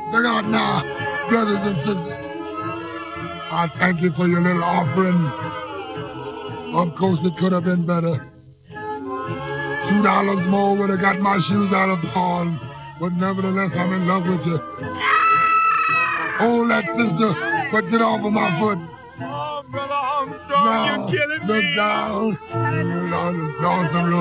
Look out now, brothers and sisters. I thank you for your little offering. Of course, it could have been better. $2 more would have got my shoes out of pawn. But nevertheless, I'm in love with you. Hold that, sister, but get off of my foot. Oh, Brother Armstrong, you're killing me. Look down. Look down some